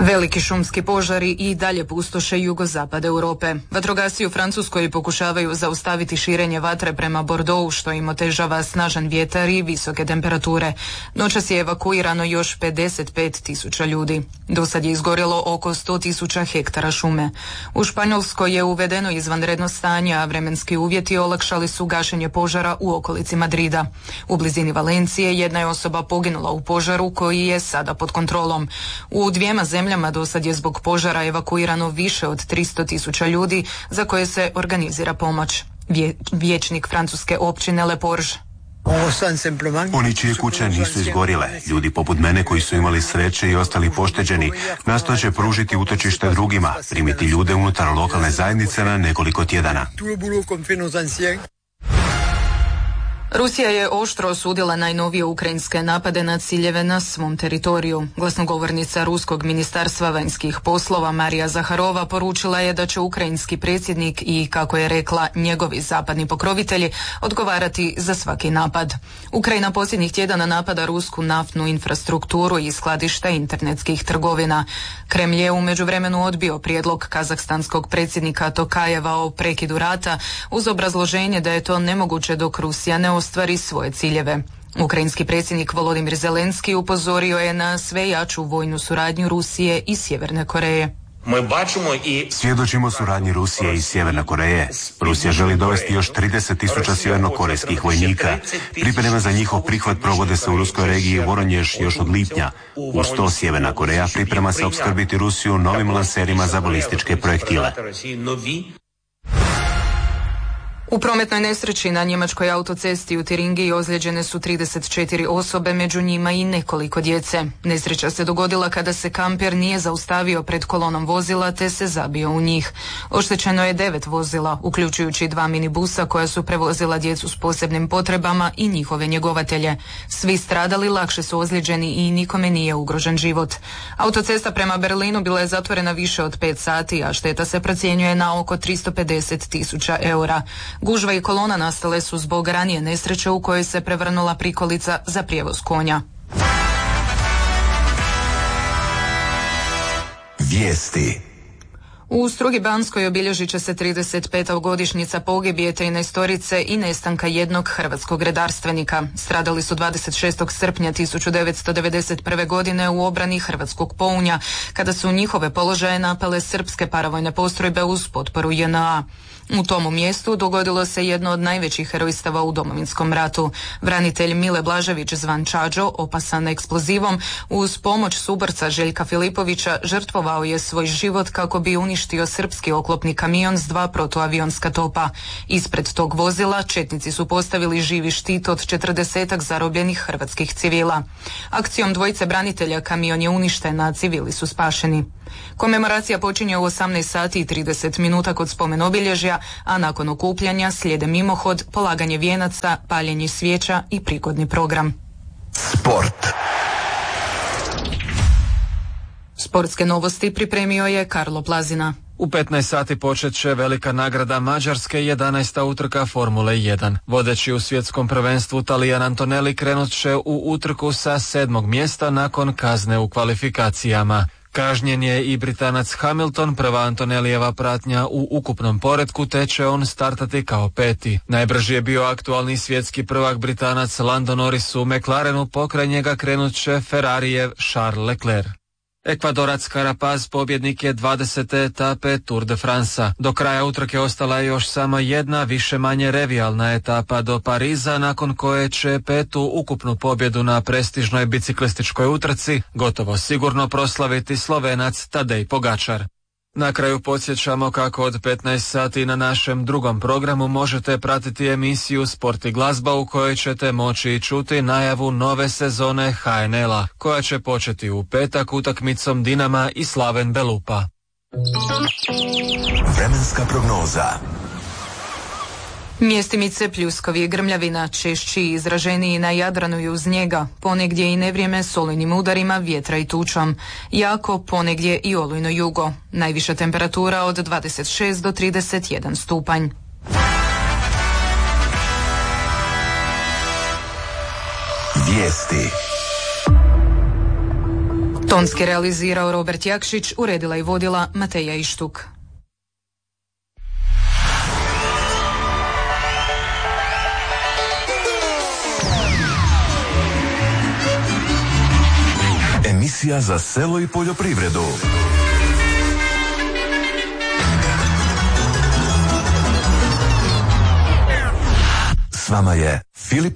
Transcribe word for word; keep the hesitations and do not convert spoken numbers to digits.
Veliki šumski požari i dalje pustoše jugozapad Europe. Vatrogasci u Francuskoj pokušavaju zaustaviti širenje vatre prema Bordeauxu, što im otežava snažan vjetar i visoke temperature. Noćas je evakuirano još pedeset pet tisuća ljudi. Do sad je izgorjelo oko sto tisuća hektara šume. U Španjolskoj je uvedeno izvanredno stanje, a vremenski uvjeti olakšali su gašenje požara u okolici Madrida. U blizini Valencije jedna je osoba poginula u požaru koji je sada pod kontrolom. U dvijema zemljama do sad je zbog požara evakuirano više od tristo tisuća ljudi za koje se organizira pomoć. Vje, vijećnik francuske općine Le Porge. Oni čije kuće nisu izgorile, ljudi poput mene koji su imali sreće i ostali pošteđeni, nastojat će pružiti utočište drugima, primiti ljude unutar lokalne zajednice na nekoliko tjedana. Rusija je oštro osudila najnovije ukrajinske napade na ciljeve na svom teritoriju. Glasnogovornica Ruskog ministarstva vanjskih poslova Marija Zaharova poručila je da će ukrajinski predsjednik i, kako je rekla, njegovi zapadni pokrovitelji odgovarati za svaki napad. Ukrajina posljednjih tjedana napada rusku naftnu infrastrukturu i skladišta internetskih trgovina. Kremlj je u međuvremenu odbio prijedlog kazahstanskog predsjednika Tokajeva o prekidu rata uz obrazloženje da je to nemoguće dok Rusija ne ostvari svoje ciljeve. Ukrajinski predsjednik Volodimir Zelenski upozorio je na sve jaču vojnu suradnju Rusije i Sjeverne Koreje. Svjedočimo suradnji Rusije i Sjeverne Koreje. Rusija želi dovesti još trideset tisuća sjevernokorejskih vojnika. Pripreme za njihov prihvat provode se u ruskoj regiji Voronjež još od lipnja. Uz to Sjeverna Koreja priprema se opskrbiti Rusiju novim lanserima za balističke projektile. U prometnoj nesreći na njemačkoj autocesti u Tiringiji ozlijeđene su trideset četiri osobe, među njima i nekoliko djece. Nesreća se dogodila kada se kamper nije zaustavio pred kolonom vozila te se zabio u njih. Oštećeno je devet vozila, uključujući dva minibusa koja su prevozila djecu s posebnim potrebama i njihove njegovatelje. Svi stradali lakše su ozlijeđeni i nikome nije ugrožen život. Autocesta prema Berlinu bila je zatvorena više od pet sati, a šteta se procjenjuje na oko tristo pedeset tisuća eura. Gužva i kolona nastale su zbog ranije nesreće u kojoj se prevrnula prikolica za prijevoz konja. Vijesti. U Strugi Banskoj obilježit će se trideset peta godišnjica pogibije trinaestorice i nestanka jednog hrvatskog redarstvenika. Stradali su dvadeset šestog srpnja tisuću devetsto devedeset prve. godine u obrani hrvatskog Pounja, kada su njihove položaje napale srpske paravojne postrojbe uz potporu J N A. U tomu mjestu dogodilo se jedno od najvećih herojstava u Domovinskom ratu. Branitelj Mile Blažević, zvan Čađo, opasan eksplozivom, uz pomoć suborca Željka Filipovića žrtvovao je svoj život kako bi uništio srpski oklopni kamion s dva protuavionska topa. Ispred tog vozila četnici su postavili živi štit od četrdesetak zarobljenih hrvatskih civila. Akcijom dvojice branitelja kamion je uništen, a civili su spašeni. Komemoracija počinje u osamnaest sati i trideset minuta kod spomen obilježja, a nakon okupljanja slijede mimohod, polaganje vijenaca, paljenje svijeća i prigodni program. Sport. Sportske novosti pripremio je Karlo Plazina. U petnaest sati počet će velika nagrada Mađarske, jedanaesta utrka Formule jedan. Vodeći u svjetskom prvenstvu Talijan Antonelli krenut će u utrku sa sedmog mjesta nakon kazne u kvalifikacijama. Kažnjen je i Britanac Hamilton, prva Antonelijeva pratnja u ukupnom poretku, te će on startati kao peti. Najbrži je bio aktualni svjetski prvak Britanac Lando Norris u McLarenu, pokraj njega krenut će Ferrarijev Charles Leclerc. Ekvadorac Carapaz pobjednik je dvadesete etape Tour de France. Do kraja utrke ostala je još samo jedna više manje revijalna etapa do Pariza, nakon koje će petu ukupnu pobjedu na prestižnoj biciklističkoj utrci gotovo sigurno proslaviti Slovenac Tadej Pogačar. Na kraju podsjećamo kako od petnaest sati na našem drugom programu možete pratiti emisiju Sport i glazba, u kojoj ćete moći čuti najavu nove sezone H N L-a, koja će početi u petak utakmicom Dinama i Slaven Belupa. Vremenska prognoza. Mjestimice pljuskovi i grmljavina, češći i izraženiji na Jadranu i uz njega, ponegdje i nevrijeme s olujnim udarima, vjetra i tučom. Jako ponegdje i olujno jugo. Najviša temperatura od dvadeset šest do trideset jedan stupanj. Vijesti. Tonski realizirao Robert Jakšić, uredila i vodila Mateja Ištuk. Emisija za selo i poljoprivredu. S vama je Filip